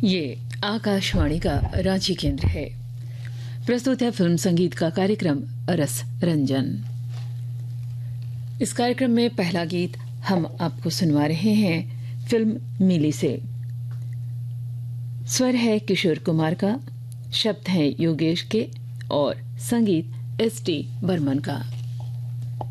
ये आकाशवाणी का रांची केंद्र है। प्रस्तुत है फिल्म संगीत का कार्यक्रम रस रंजन। इस कार्यक्रम में पहला गीत हम आपको सुनवा रहे हैं फिल्म मिली से। स्वर है किशोर कुमार का, शब्द हैं योगेश के और संगीत एस टी बर्मन का।